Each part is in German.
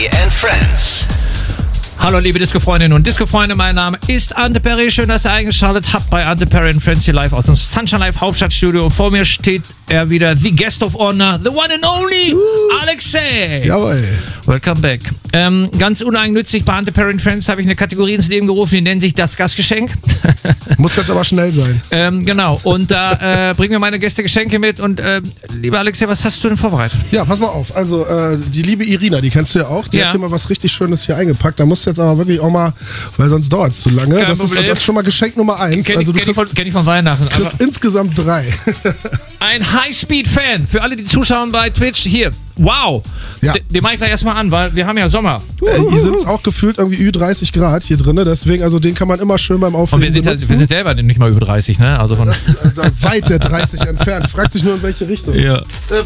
and Friends. Hallo liebe Disco-Freundinnen und Disco-Freunde, mein Name ist Ante Perry. Schön, dass ihr eingeschaltet habt bei Ante Perry and Friends hier live aus dem Sunshine Live Hauptstadtstudio. Vor mir steht er wieder, the guest of honor, the one and only Alexei. Jawohl. Welcome back. Ganz uneigennützig bei Ante Perry and Friends habe ich eine Kategorie ins Leben gerufen, die nennt sich das Gastgeschenk. Muss jetzt aber schnell sein. Genau, und da bringen mir meine Gäste Geschenke mit und lieber Alexei, was hast du denn vorbereitet? Ja, pass mal auf. Also die liebe Irina, die kennst du ja auch, die hat hier mal was richtig Schönes hier eingepackt. Da musst du jetzt aber wirklich auch mal, weil sonst dauert es zu lange. Das ist schon mal Geschenk Nummer 1. Kenn ich von Weihnachten. Du kriegst insgesamt 3. Ein High-Speed-Fan für alle, die zuschauen bei Twitch. Hier, wow. Ja. Den mach ich gleich erstmal an, weil wir haben ja Sommer. Hier sind es auch gefühlt irgendwie Ü30 Grad hier drin, deswegen, also den kann man immer schön beim Auflegen benutzen. Und wir sind selber nicht mal über 30, ne? Also von weit der 30 entfernt. Fragt sich nur, in welche Richtung. Ja.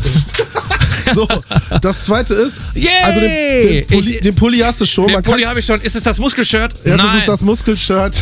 So, das zweite ist, Yay! also den Pulli hast du schon. Den Pulli habe ich schon. Ist es das Muskelshirt? Ja, das ist das Muskelshirt.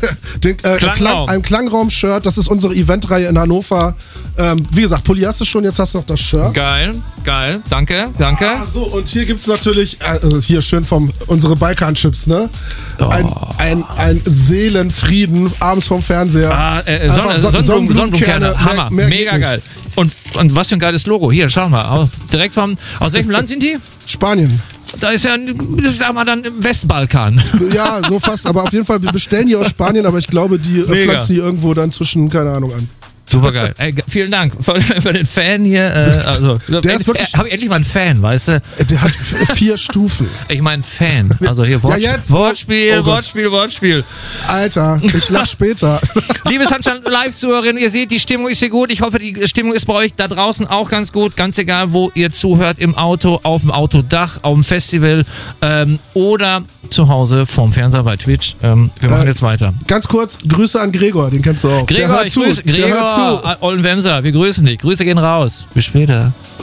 Ein Klangraum-Shirt, das ist unsere Eventreihe in Hannover. Wie gesagt, Pulli hast du schon, jetzt hast du noch das Shirt. Geil, danke. So, und hier gibt's natürlich, hier schön unsere Balkan-Chips, ne? Oh. Ein Seelenfrieden, abends vorm Fernseher. Sonnenblumenkerne, Hammer, mega geil. Und was für ein geiles Logo. Hier, schau mal. Direkt aus welchem Land sind die? Spanien. Das ist sagen wir dann im Westbalkan. Ja, so fast. Aber auf jeden Fall, wir bestellen die aus Spanien, aber ich glaube, die pflanzen die irgendwo dann zwischen, keine Ahnung, an. Super geil. Vielen Dank für den Fan hier. Der ist wirklich. Habe ich endlich mal einen Fan, weißt du? Der hat 4 Stufen. Ich meine Fan. Also hier Wortspiel. Alter, ich lach später. Liebe Sunshine Live-Zuhörerinnen, ihr seht, die Stimmung ist hier gut. Ich hoffe, die Stimmung ist bei euch da draußen auch ganz gut. Ganz egal, wo ihr zuhört, im Auto, auf dem Autodach, auf dem Festival oder zu Hause vorm Fernseher bei Twitch. Wir machen jetzt weiter. Ganz kurz, Grüße an Gregor, den kennst du auch. Gregor, Ollen Wemser, wir grüßen dich. Grüße gehen raus. Bis später.